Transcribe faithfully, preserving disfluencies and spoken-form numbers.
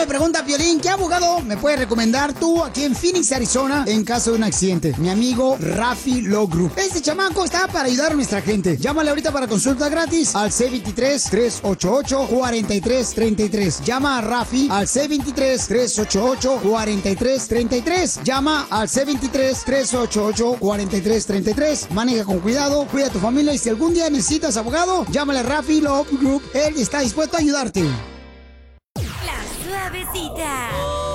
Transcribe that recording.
le pregunta a Piolín, ¿qué abogado me puedes recomendar tú aquí en Phoenix, Arizona, en caso de un accidente? Mi amigo Rafi Law Group. Este chamaco está para ayudar a nuestra gente. Llámale ahorita para consulta gratis al C veintitrés, tres ochenta y ocho, cuarenta y tres treinta y tres. Llama a Rafi al C veintitrés, tres ochenta y ocho, cuarenta y tres treinta y tres. Llama al C veintitrés, tres ochenta y ocho, cuarenta y tres treinta y tres. Maneja con cuidado, cuida a tu familia y si algún día necesitas abogado, llámale a Rafi Law Group. Él está dispuesto a ayudarte. La Suavecita.